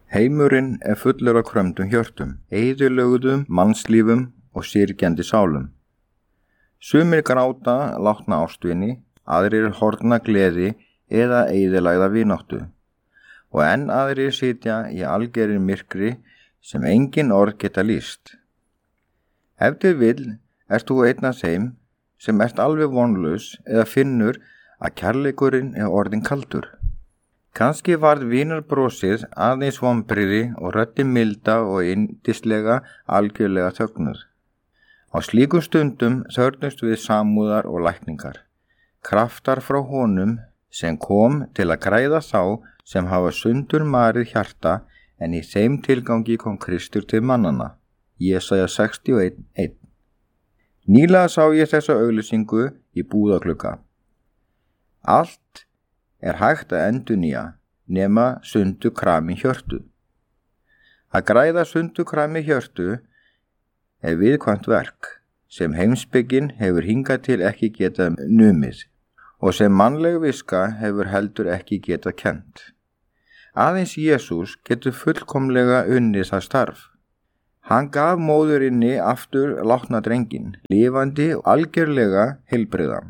Heimurinn fullur af krömdum hjörtum, eyðilögðum mannslífum og syrgjandi sálum. Sumir gráta látna ástvini, aðrir horfna gleði eða eyðilægða vináttu. Og enn aðrir sitja í algerri myrkri sem engin orð geta lýst. Ef til vill ert þú einn af þeim sem ert alveg vonlaus eða finnur að kærleikurinn orðinn kaldur. Kannski varð vínarbrosið aðeins vonbrigði og röddin milda og yndislega algjörlega þögnuð. Á slíkum stundum þörfnumst við samúðar og lækningar, kraftar frá honum sem kom til að græða þá sem hafa sundur marið hjarta, en í þeim tilgangi kom Kristur til mannanna. Jesaja 61:1. Nýlega sá ég þessa auglýsingu í búðaglugga. Allt hægt að endurnýja nema sundukrami hjörtu. Að græða sundukrami hjörtu viðkvæmt verk sem heimspekin hefur hingað til ekki getað numið og sem mannleg viska hefur heldur ekki getað kennt. Aðeins Jesús getur fullkomlega unnið það starf. Hann gaf móðurinni aftur látna drenginn, lifandi og algjörlega heilbrigðan.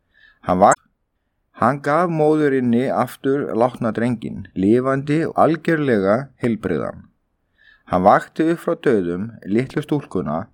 Hann gaf móðurinni aftur látna drenginn, lifandi og algjörlega heilbrigðan. Hann vakti upp frá dauðum litlu stúlkuna